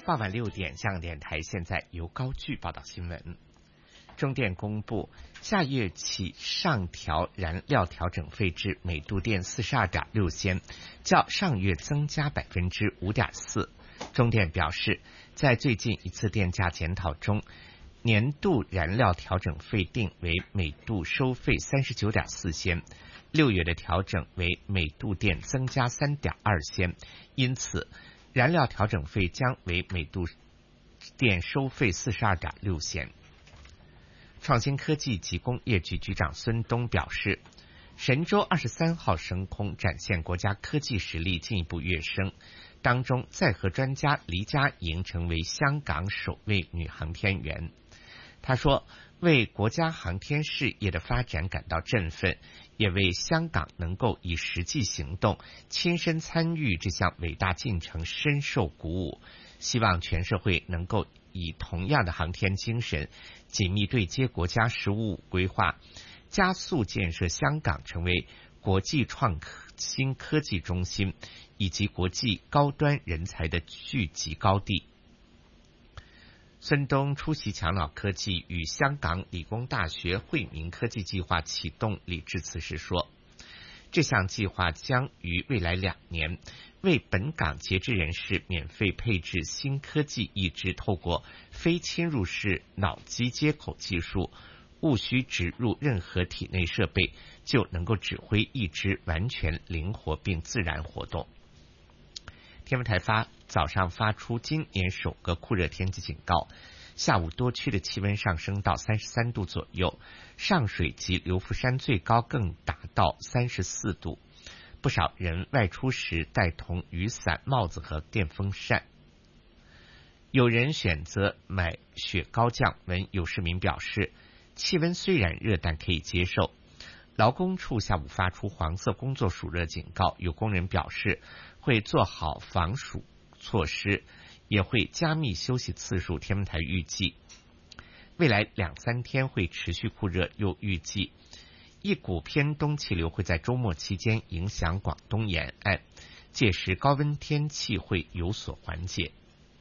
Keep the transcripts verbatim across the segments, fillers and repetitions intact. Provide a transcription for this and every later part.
傍晚六点，香港电台现在由高炬报道新闻。中电公布，下月起上调燃料调整费至每度电四十二点六仙，较上月增加百分之五点四。中电表示，在最近一次电价检讨中，年度燃料调整费定为每度收费三十九点四仙，六月的调整为每度电增加三点二仙，因此燃料调整费将为每度电收费四十二点六仙。创新科技及工业局局长孙东表示，神舟二十三号升空，展现国家科技实力进一步跃升。当中，载荷专家黎佳莹成为香港首位女航天员。他说，为国家航天事业的发展感到振奋，也为香港能够以实际行动亲身参与这项伟大进程深受鼓舞。希望全社会能够以同样的航天精神，紧密对接国家“十五五”规划，加速建设香港成为国际创新科技中心以及国际高端人才的聚集高地。孙东出席强脑科技与香港理工大学惠民科技计划启动礼致辞时说，这项计划将于未来两年为本港截肢人士免费配置新科技义肢，透过非侵入式脑机接口技术，无需植入任何体内设备，就能够指挥义肢完全灵活并自然活动。天文台发早上发出今年首个酷热天气警告，下午多区的气温上升到三十三度左右，上水及流浮山最高更达到三十四度。不少人外出时带同雨伞、帽子和电风扇。有人选择买雪糕降温，有市民表示，气温虽然热，但可以接受。劳工处下午发出黄色工作暑热警告，有工人表示会做好防暑措施，也会加密休息次数。天文台预计，未来两三天会持续酷热，又预计一股偏东气流会在周末期间影响广东沿岸，届时高温天气会有所缓解。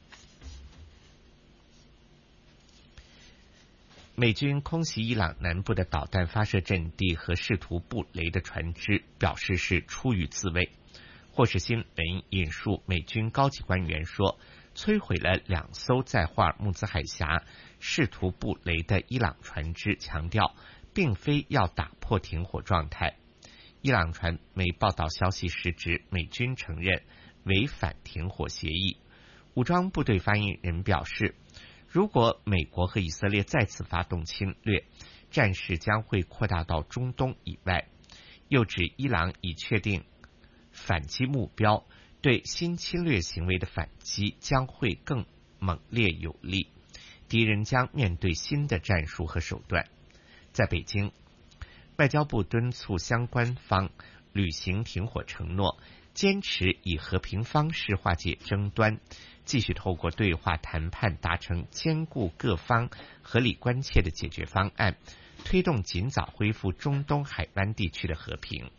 美军空袭伊朗南部的导弹发射阵地和试图布雷的船只，表示是出于自卫。霍士新闻引述美军高级官员说，摧毁了两艘在霍尔木兹海峡试图布雷的伊朗船只，强调并非要打破停火状态。伊朗传媒报道消息时指，美军承认违反停火协议。武装部队发言人表示，如果美国和以色列再次发动侵略，战事将会扩大到中东以外。又指伊朗已确定反击目标，对新侵略行为的反击将会更猛烈有力，敌人将面对新的战术和手段。在北京，外交部敦促相关方履行停火承诺，坚持以和平方式化解争端，继续透过对话谈判达成兼顾各方合理关切的解决方案，推动尽早恢复中东海湾地区的和平。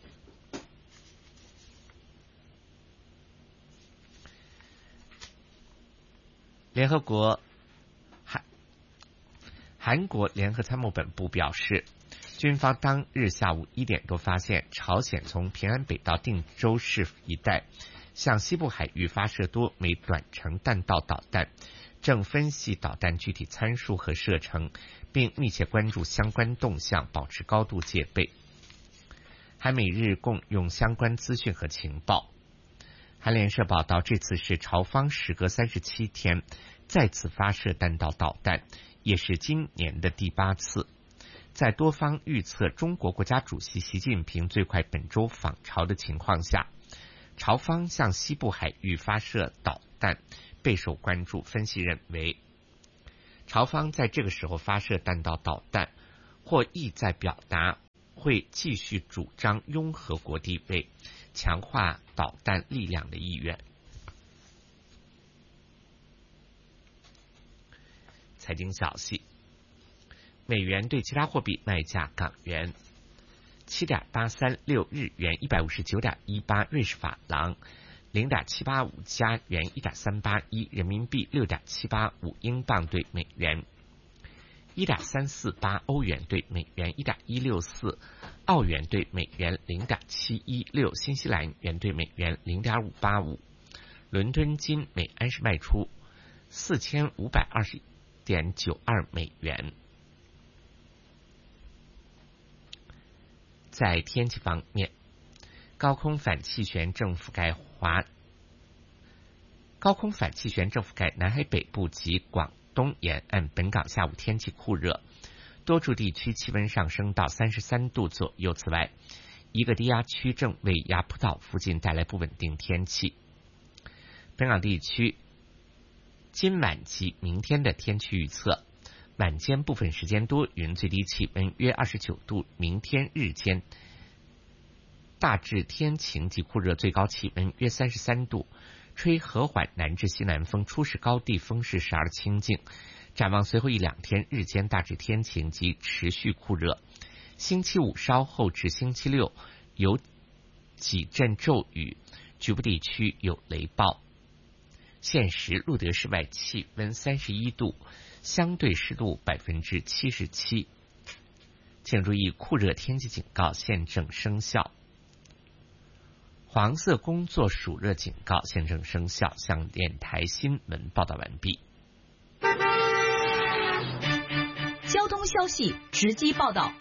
联合国韩韩国联合参谋本部表示，军方当日下午一点多发现，朝鲜从平安北道定州市一带向西部海域发射多枚短程弹道导弹，正分析导弹具体参数和射程，并密切关注相关动向，保持高度戒备。韩美日共用相关资讯和情报。韩联社报道，这次是朝方时隔三十七天再次发射弹道导弹，也是今年的第八次。在多方预测中国国家主席习近平最快本周访朝的情况下，朝方向西部海域发射导弹备受关注。分析认为，朝方在这个时候发射弹道导弹，或意在表达会继续主张拥核国地位，强化导弹力量的意愿。财经消息，美元对其他货币卖价：港元七点八三六，日元一百五十九点一八，瑞士法郎零点七八五加元一点三八一，人民币六点七八五英镑兑美元，一点三四八欧元兑美元，一点一六四澳元兑美元，零点七一六新西兰元兑美元，零点五八五。伦敦金每安士卖出四千五百二十点九二美元。在天气方面，高空反气旋正覆盖华，高空反气旋正覆盖南海北部及广东沿岸，本港下午天气酷热，多处地区气温上升到三十三度左右。此外，一个低压区正为雅浦岛附近带来不稳定天气。本港地区今晚及明天的天气预测：晚间部分时间多云，最低气温约二十九度；明天日间大致天晴及酷热，最高气温约三十三度，吹和缓南至西南风，初时高地风势时而清劲。展望随后一两天，日间大致天晴及持续酷热。星期五稍后至星期六有几阵骤雨，局部地区有雷暴。现时路德室外气温三十一度，相对湿度百分之七十七。请注意，酷热天气警告现正生效。黄色工作暑热警告现正生效。向电台新闻报道完毕。 交通消息直击报道。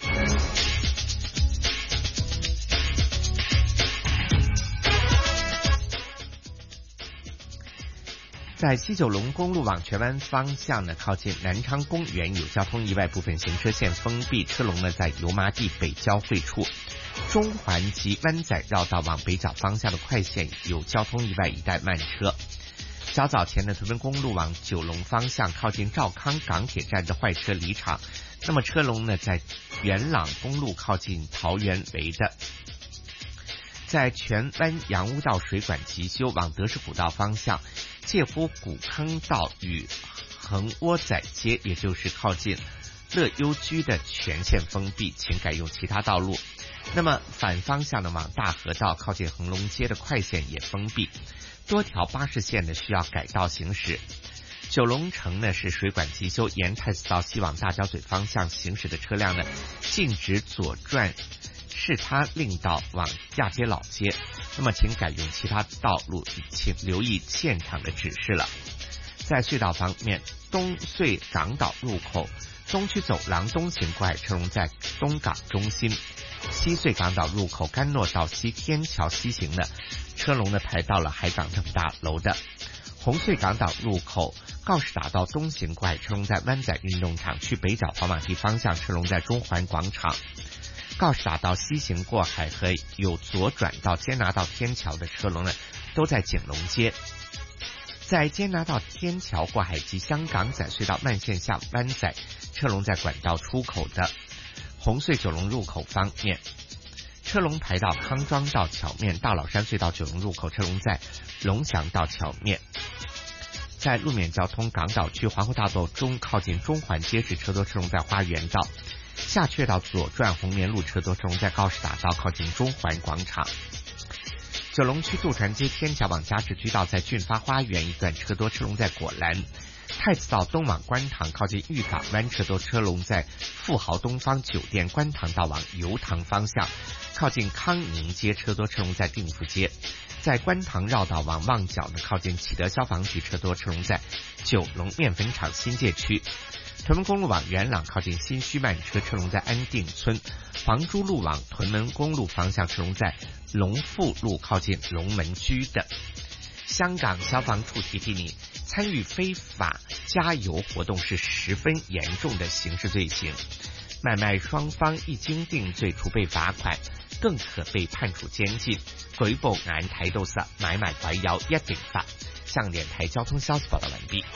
在西九龙公路往荃湾方向呢，靠近南昌公园有交通意外，部分行车线封闭，车龙呢在油麻地北交汇处。中环及湾仔绕道往北角方向的快线有交通意外，一带慢车。较早前的屯门公路往九龙方向靠近兆康港铁站的坏车离场，那么车龙呢在元朗公路靠近桃园围的。在荃湾洋屋道水管急修往德士古道方向，介乎古坑道与横窝仔街，也就是靠近乐优居的全线封闭，请改用其他道路。那么反方向呢，往大河道靠近恒隆街的快线也封闭，多条巴士线呢需要改道行驶。九龙城呢是水管急修，沿太子道西往大角咀方向行驶的车辆呢禁止左转视他令道往亚皆老街，那么请改用其他道路，请留意现场的指示了。在隧道方面，东隧港岛入口东区走廊东行过海车龙在东港中心，西隧港岛入口甘诺道西天桥西行的车龙呢排到了海港政府大楼的。红隧港岛入口告士打道东行过海车龙在湾仔运动场去北角跑马地方向，车龙在中环广场。告士打道西行过海和有左转到坚拿道天桥的车龙呢都在景隆街。在坚拿道天桥过海及香港仔隧道慢线下湾仔，车龙在管道出口的。红隧九龙入口方面，车龙排到康庄道桥面，大老山隧道九龙入口车龙在龙翔道桥面。在路面交通，港岛区皇后大道中靠近中环街市车多，车龙在花园道。下阙道左转红棉路车多，车龙在告士打道靠近中环广场。九龙区渡船街天桥往嘉士居道在俊发花园一段车多，车龙在果栏。太子道东往观塘靠近裕港湾车多，车龙在富豪东方酒店。观塘道往油塘方向靠近康宁街车多，车龙在定福街。在观塘绕道往旺角呢，靠近启德消防局车多，车龙在九龙面粉厂新界区。屯门公路往元朗靠近新墟慢车，车龙在安定村。黄珠路往屯门公路方向，车龙在龙富路靠近龙门居的。香港消防处提提你，参与非法加油活动是十分严重的刑事罪行，买卖双方一经定罪，除被罚款，更可被判处监禁。舉報眼睇到實，買賣鬼友一定罰。香港電台交通消息報道完畢。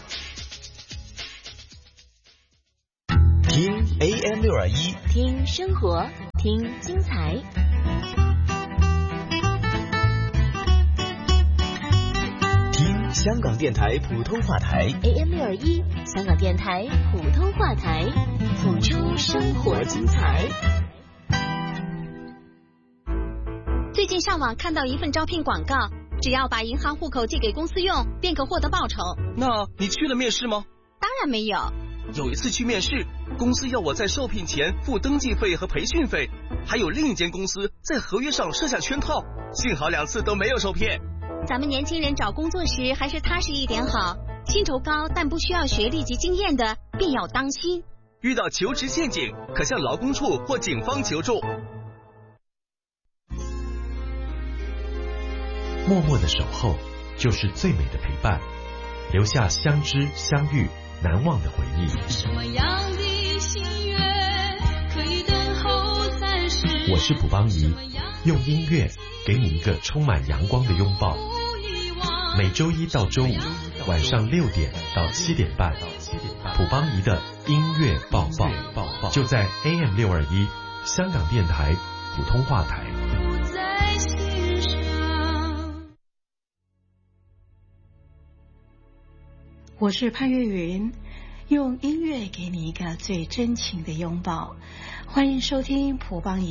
聽 A M 六二一， 听生活，听精彩。 听香港電台普通話台 A M 六二一，香港電台普通話台，谱出生活精彩。 最近上網看到一份招聘廣告， 只要把银行户口借给公司用，便可获得报酬。 那你去了面试吗？ 当然没有。 有一次去面试，公司要我在受聘前付登记费和培训费，还有另一间公司在合约上设下圈套，幸好两次都没有受骗。 咱们年轻人找工作时还是踏实一点好，薪酬高但不需要学历及经验的，便要当心。 遇到求职陷阱，可向劳工处或警方求助。 默默的守候就是最美的陪伴，留下相知相遇难忘的回忆。 什么样的心愿可以等候暂时？ 我是卜邦仪，用音乐给你一个充满阳光的拥抱。每周一到周五晚上六点到七点半，卜邦仪的音乐抱抱，就在 A M 六二一香港电台普通话台。 我是潘越云，用音乐给你一个最真情的拥抱。欢迎收听蒲邦仪